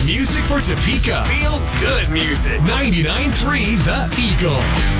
Music for Topeka. Feel good music. 99.3 The Eagle.